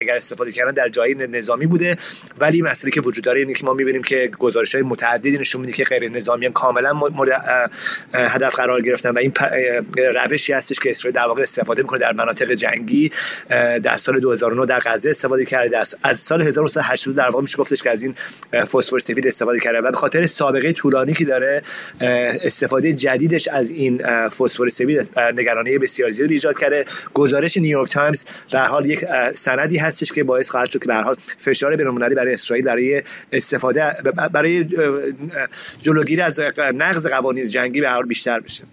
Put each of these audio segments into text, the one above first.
اگر استفاده کردن در جای نظامی بوده. ولی مسئله که وجود داره اینه که ما می‌بینیم که گزارش‌های متعددی نشون میده که غیر نظامیان کاملا هدف قرار گرفتن و این روشی هستش که اسرائیل در واقع استفاده می‌کنه در مناطق جنگی. در سال 2009 در غزه استفاده کرده، از سال 1980 در واقع میشه گفتش که از این فسفر سفید استفاده کرده و به خاطر سابقه طولانی که داره استفاده جدیدش از این فسفر سفید نگرانی بسیار زیادی ایجاد کرده. گزارش نیویورک تایمز به هر حال یک سندی هستش که باعث خواهد شد که به هر حال فشار بین‌المللی برای اسرائیل برای استفاده برای جلوگیری از نقض قوانین جنگی به هر حال بیشتر بشه.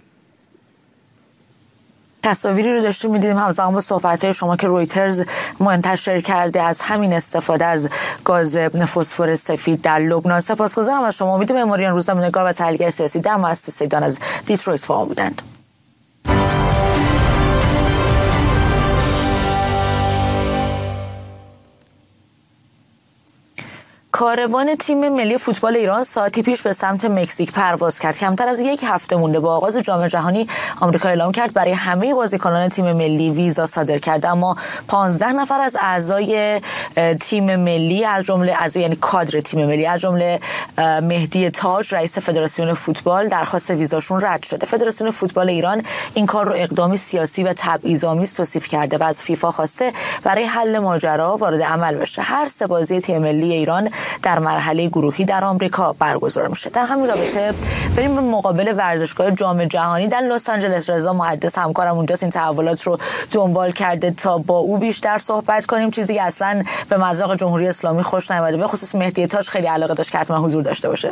تصاویری رو داشتیم می‌دیدیم همزمان با صحبت‌های شما که رویترز منتشر کرده از همین استفاده از گاز فسفر سفید در لبنان. سپاسگزارم از شما. امید معماریان، روزنامه‌نگار و تحلیلگر سیاسی در مؤسسه دان از دیترویت با ما بودند. کاروان تیم ملی فوتبال ایران ساعتی پیش به سمت مکزیک پرواز کرد. کمتر از یک هفته مونده با آغاز جام جهانی آمریکا اعلام کرد برای همه بازیکنان تیم ملی ویزا صادر کرده، اما 15 نفر از اعضای تیم ملی از جمله یعنی کادر تیم ملی از جمله مهدی تاج رئیس فدراسیون فوتبال درخواست ویزاشون رد شده. فدراسیون فوتبال ایران این کار رو اقدامی سیاسی و تبعیض‌آمیز توصیف کرده و از فیفا خواسته برای حل ماجرا وارد عمل بشه. هر سه بازی تیم ملی ایران در مرحله گروهی در آمریکا برگزار میشه. در همین رابطه بریم به مقابل ورزشگاه جام جهانی در لس آنجلس. رضا محدث همکارم اونجاست، این تحولات رو دنبال کرده تا با او بیشتر صحبت کنیم. چیزی که اصلا به مذاق جمهوری اسلامی خوش نیامده، به خصوص مهدی تاج خیلی علاقه داشت که حتما حضور داشته باشه.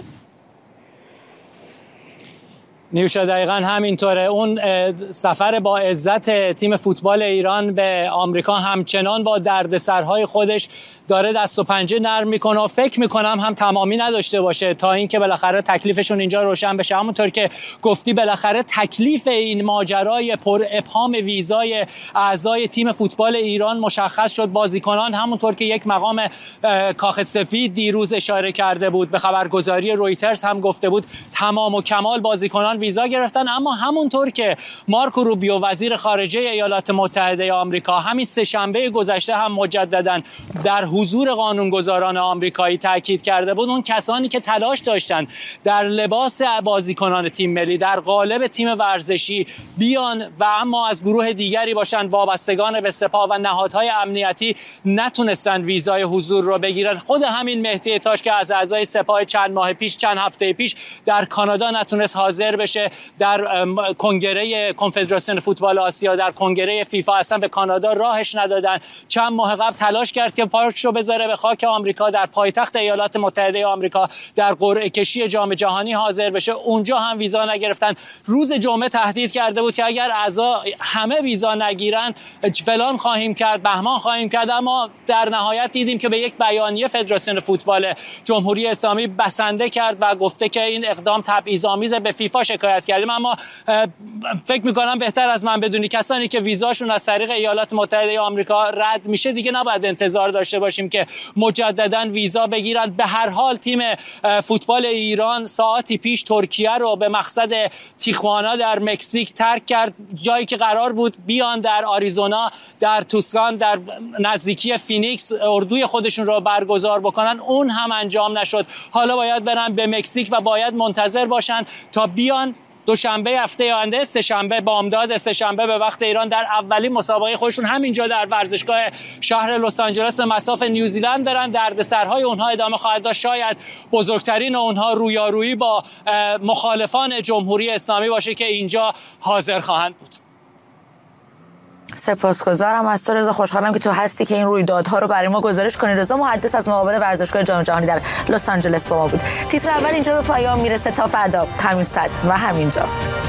نیوشا دقیقا همینطوره. اون سفر با عزت تیم فوتبال ایران به آمریکا همچنان با دردسرهای خودش داره دست و پنجه نرم میکنه و فکر میکنم هم تمامی نداشته باشه تا اینکه بالاخره تکلیفشون اینجا روشن بشه. همونطور که گفتی بالاخره تکلیف این ماجرای پر ابهام ویزای اعضای تیم فوتبال ایران مشخص شد. بازیکنان همونطور که یک مقام کاخ سفید دیروز اشاره کرده بود، به خبرگزاری رویترز هم گفته بود، تمام و کمال بازیکنان ویزا گرفتن. اما همونطور که مارکو روبیو وزیر خارجه ایالات متحده آمریکا همین سه‌شنبه گذشته هم مجدداً در حضور قانونگذاران آمریکایی تاکید کرده بود، اون کسانی که تلاش داشتن در لباس بازیکنان تیم ملی در قالب تیم ورزشی بیان و اما از گروه دیگری باشن، وابستگان به سپاه و نهادهای امنیتی، نتونستن ویزای حضور رو بگیرن. خود همین مهدی تاج که از اعضای سپاه چند هفته پیش در کانادا نتونست حاضر بشه، در کنگره کنفدراسیون فوتبال آسیا، در کنگره فیفا اصلا به کانادا راهش ندادن. چند ماه قبل تلاش کرد که پاش رو بذاره به خاک آمریکا، در پایتخت ایالات متحده آمریکا در قرعه کشی جام جهانی حاضر بشه، اونجا هم ویزا نگرفتن. روز جمعه تهدید کرده بود که اگر اعضا همه ویزا نگیرن فلان خواهیم کرد، بهمان خواهیم کرد. اما در نهایت دیدیم که به یک بیانیه فدراسیون فوتبال جمهوری اسلامی بسنده کرد و گفته که این اقدام تبعیض‌آمیز، به فیفا شکایت کردیم. اما فکر می‌کنم بهتر از من بدونی کسانی که ویزاشون از طریق ایالات متحده آمریکا رد میشه دیگه نباید انتظار داشته باشیم که مجددا ویزا بگیرن. به هر حال تیم فوتبال ایران ساعتی پیش ترکیه رو به مقصد تیخوانا در مکزیک ترک کرد. جایی که قرار بود بیان در آریزونا، در توسکان، در نزدیکی فینیکس اردوی خودشون رو برگزار بکنن، اون هم انجام نشد. حالا باید برن به مکزیک و باید منتظر باشن تا بیان دوشنبه هفته آینده، سه‌شنبه بامداد سه‌شنبه به وقت ایران، در اولین مسابقه خودشون همینجا در ورزشگاه شهر لس آنجلس به مصاف نیوزیلند برن. دردسرهای اونها ادامه خواهد داشت. شاید بزرگترین اونها رویارویی با مخالفان جمهوری اسلامی باشه که اینجا حاضر خواهند بود. سپاسگزارم از تو رضا، خوشحالم که تو هستی که این رویدادها رو برای ما گزارش کنی. رضا محدث از مقابل ورزشگاه جام جهانی در لس آنجلس با ما بود. تیتر اول اینجا به پایان میرسه، تا فردا همین صد و همینجا.